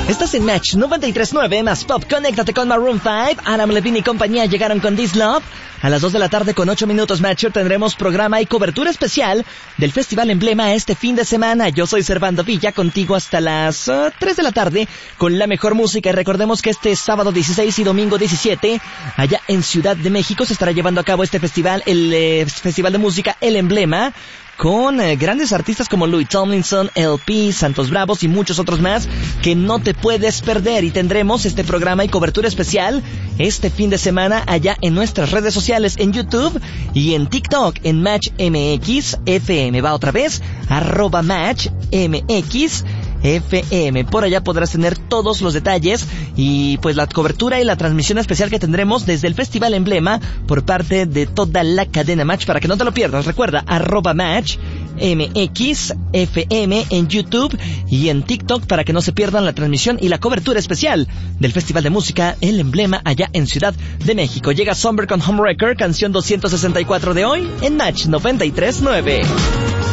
Estás en Match 93.9 más Pop. Conéctate con Maroon 5. Adam Levine y compañía llegaron con This Love. A las 2 de la tarde con 8 minutos, Matcher, tendremos programa y cobertura especial del Festival Emblema este fin de semana. Yo soy Servando Villa, contigo hasta las 3 de la tarde con la mejor música. Y recordemos que este sábado 16 y domingo 17, allá en Ciudad de México, se estará llevando a cabo este festival, el Festival de Música El Emblema, con grandes artistas como Louis Tomlinson, LP, Santos Bravos y muchos otros más que no te puedes perder. Y tendremos este programa y cobertura especial este fin de semana allá en nuestras redes sociales, en YouTube y en TikTok, en Match MX FM. Va otra vez, @Match MX FM. Por allá podrás tener todos los detalles y pues la cobertura y la transmisión especial que tendremos desde el Festival Emblema por parte de toda la cadena Match, para que no te lo pierdas. Recuerda, @Match MX FM en YouTube y en TikTok para que no se pierdan la transmisión y la cobertura especial del Festival de Música El Emblema allá en Ciudad de México. Llega Somber con Homewrecker, canción 264 de hoy en Match 93.9.